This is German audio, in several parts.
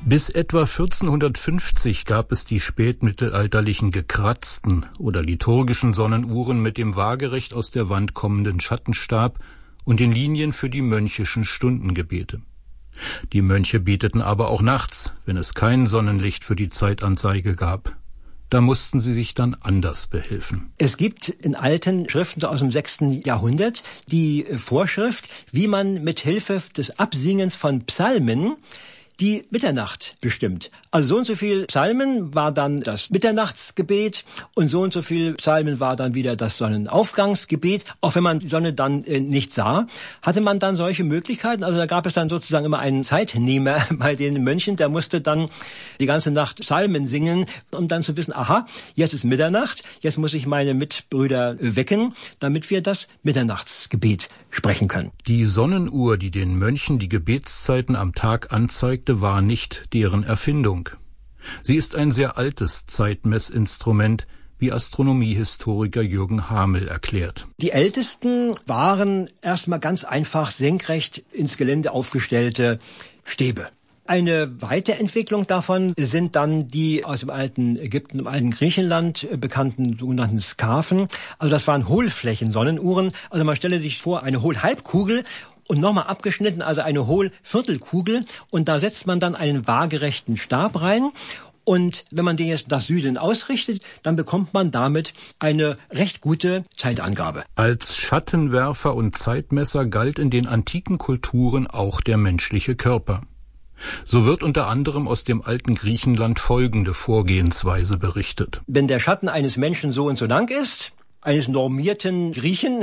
Bis etwa 1450 gab es die spätmittelalterlichen gekratzten oder liturgischen Sonnenuhren mit dem waagerecht aus der Wand kommenden Schattenstab und den Linien für die mönchischen Stundengebete. Die Mönche beteten aber auch nachts, wenn es kein Sonnenlicht für die Zeitanzeige gab. Da mussten sie sich dann anders behelfen. Es gibt in alten Schriften aus dem 6. Jahrhundert die Vorschrift, wie man mit Hilfe des Absingens von Psalmen die Mitternacht bestimmt. Also so und so viel Psalmen war dann das Mitternachtsgebet und so und so viel Psalmen war dann wieder das Sonnenaufgangsgebet. Auch wenn man die Sonne dann nicht sah, hatte man dann solche Möglichkeiten. Also da gab es dann sozusagen immer einen Zeitnehmer bei den Mönchen, der musste dann die ganze Nacht Psalmen singen, um dann zu wissen, aha, jetzt ist Mitternacht, jetzt muss ich meine Mitbrüder wecken, damit wir das Mitternachtsgebet sprechen können. Die Sonnenuhr, die den Mönchen die Gebetszeiten am Tag anzeigte, war nicht deren Erfindung. Sie ist ein sehr altes Zeitmessinstrument, wie Astronomiehistoriker Jürgen Hamel erklärt. Die ältesten waren erstmal ganz einfach senkrecht ins Gelände aufgestellte Stäbe. Eine Weiterentwicklung davon sind dann die aus dem alten Ägypten, dem alten Griechenland bekannten sogenannten Skarphen. Also das waren Hohlflächen-Sonnenuhren. Also man stelle sich vor, eine Hohlhalbkugel und nochmal abgeschnitten, also eine Hohlviertelkugel. Und da setzt man dann einen waagerechten Stab rein. Und wenn man den jetzt nach Süden ausrichtet, dann bekommt man damit eine recht gute Zeitangabe. Als Schattenwerfer und Zeitmesser galt in den antiken Kulturen auch der menschliche Körper. So wird unter anderem aus dem alten Griechenland folgende Vorgehensweise berichtet. Wenn der Schatten eines Menschen so und so lang ist, eines normierten Griechen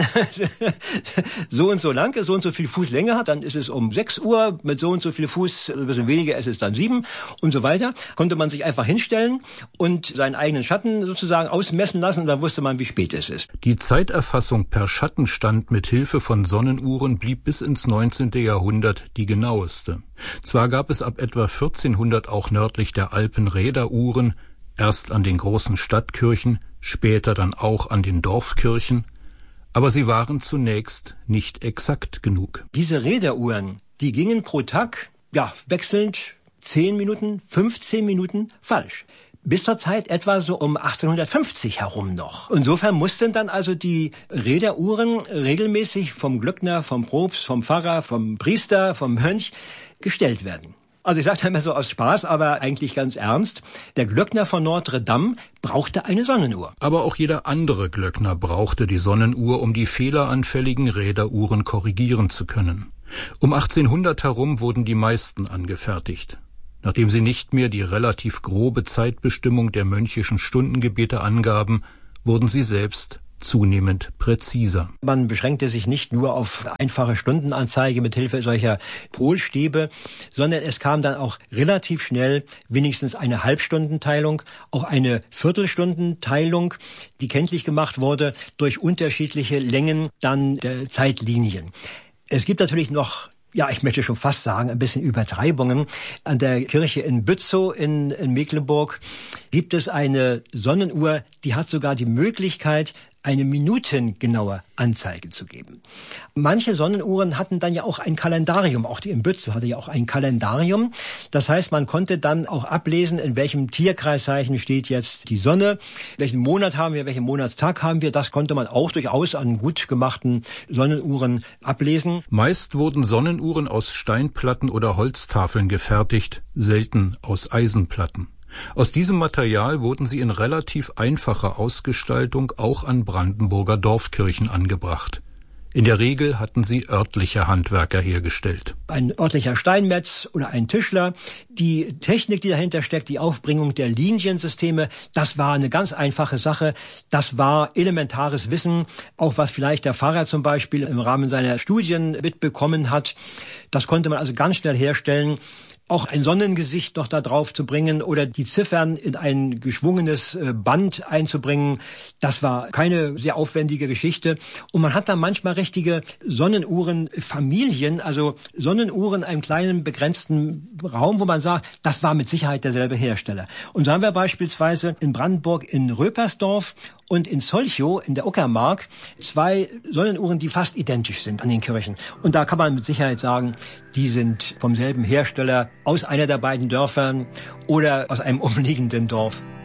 so und so lang ist, so und so viel Fußlänge hat, dann ist es um 6 Uhr, mit so und so viel Fuß, ein bisschen weniger ist es dann 7 und so weiter. Konnte man sich einfach hinstellen und seinen eigenen Schatten sozusagen ausmessen lassen und dann wusste man, wie spät es ist. Die Zeiterfassung per Schattenstand mit Hilfe von Sonnenuhren blieb bis ins 19. Jahrhundert die genaueste. Zwar gab es ab etwa 1400 auch nördlich der Alpen Räderuhren, erst an den großen Stadtkirchen, später dann auch an den Dorfkirchen, aber sie waren zunächst nicht exakt genug. Diese Räderuhren, die gingen pro Tag, wechselnd 10 Minuten, 15 Minuten falsch. Bis zur Zeit etwa so um 1850 herum noch. Insofern mussten dann also die Räderuhren regelmäßig vom Glöckner, vom Propst, vom Pfarrer, vom Priester, vom Mönch gestellt werden. Also ich sage da immer so aus Spaß, aber eigentlich ganz ernst. Der Glöckner von Notre Dame brauchte eine Sonnenuhr. Aber auch jeder andere Glöckner brauchte die Sonnenuhr, um die fehleranfälligen Räderuhren korrigieren zu können. Um 1800 herum wurden die meisten angefertigt. Nachdem sie nicht mehr die relativ grobe Zeitbestimmung der mönchischen Stundengebete angaben, wurden sie selbst zunehmend präziser. Man beschränkte sich nicht nur auf einfache Stundenanzeige mit Hilfe solcher Polstäbe, sondern es kam dann auch relativ schnell wenigstens eine Halbstundenteilung, auch eine Viertelstundenteilung, die kenntlich gemacht wurde durch unterschiedliche Längen dann der Zeitlinien. Es gibt natürlich noch, ich möchte schon fast sagen, ein bisschen Übertreibungen. An der Kirche in Bützow in Mecklenburg gibt es eine Sonnenuhr, die hat sogar die Möglichkeit, eine minutengenaue Anzeige zu geben. Manche Sonnenuhren hatten dann ja auch ein Kalendarium, auch die in Bützow hatte ja auch ein Kalendarium. Das heißt, man konnte dann auch ablesen, in welchem Tierkreiszeichen steht jetzt die Sonne, welchen Monat haben wir, welchen Monatstag haben wir. Das konnte man auch durchaus an gut gemachten Sonnenuhren ablesen. Meist wurden Sonnenuhren aus Steinplatten oder Holztafeln gefertigt, selten aus Eisenplatten. Aus diesem Material wurden sie in relativ einfacher Ausgestaltung auch an Brandenburger Dorfkirchen angebracht. In der Regel hatten sie örtliche Handwerker hergestellt. Ein örtlicher Steinmetz oder ein Tischler. Die Technik, die dahinter steckt, die Aufbringung der Liniensysteme, das war eine ganz einfache Sache. Das war elementares Wissen, auch was vielleicht der Pfarrer zum Beispiel im Rahmen seiner Studien mitbekommen hat. Das konnte man also ganz schnell herstellen. Auch ein Sonnengesicht noch da drauf zu bringen oder die Ziffern in ein geschwungenes Band einzubringen, das war keine sehr aufwendige Geschichte. Und man hat da manchmal richtige Sonnenuhrenfamilien, also Sonnenuhren einem kleinen begrenzten Raum, wo man sagt, das war mit Sicherheit derselbe Hersteller. Und so haben wir beispielsweise in Brandenburg in Röpersdorf und in Solchow in der Uckermark 2 Sonnenuhren, die fast identisch sind an den Kirchen. Und da kann man mit Sicherheit sagen, die sind vom selben Hersteller aus einer der beiden Dörfern oder aus einem umliegenden Dorf.